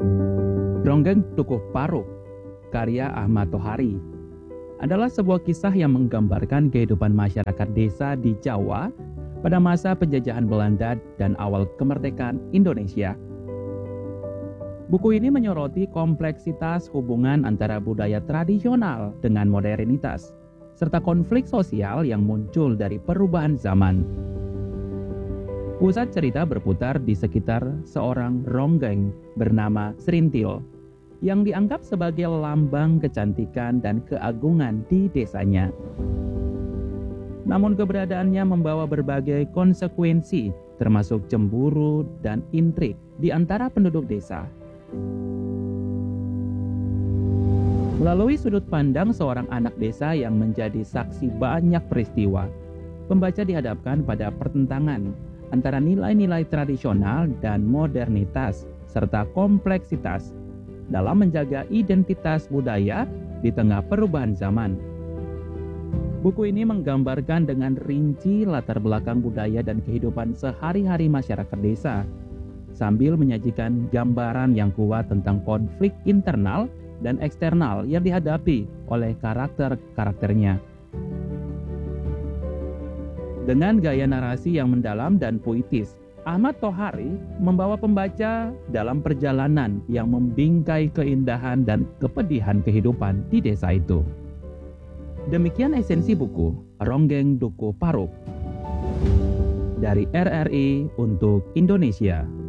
Ronggeng Tukuh Paruk, karya Ahmad Tohari, adalah sebuah kisah yang menggambarkan kehidupan masyarakat desa di Jawa pada masa penjajahan Belanda dan awal kemerdekaan Indonesia. Buku ini menyoroti kompleksitas hubungan antara budaya tradisional dengan modernitas, serta konflik sosial yang muncul dari perubahan zaman. Pusat cerita berputar di sekitar seorang ronggeng bernama Srintil, yang dianggap sebagai lambang kecantikan dan keagungan di desanya. Namun keberadaannya membawa berbagai konsekuensi, termasuk cemburu dan intrik di antara penduduk desa. Melalui sudut pandang seorang anak desa yang menjadi saksi banyak peristiwa, pembaca dihadapkan pada pertentangan antara nilai-nilai tradisional dan modernitas, serta kompleksitas dalam menjaga identitas budaya di tengah perubahan zaman. Buku ini menggambarkan dengan rinci latar belakang budaya dan kehidupan sehari-hari masyarakat desa, sambil menyajikan gambaran yang kuat tentang konflik internal dan eksternal yang dihadapi oleh karakter-karakternya. Dengan gaya narasi yang mendalam dan puitis, Ahmad Tohari membawa pembaca dalam perjalanan yang membingkai keindahan dan kepedihan kehidupan di desa itu. Demikian esensi buku Ronggeng Tukuh Paruk dari RRI untuk Indonesia.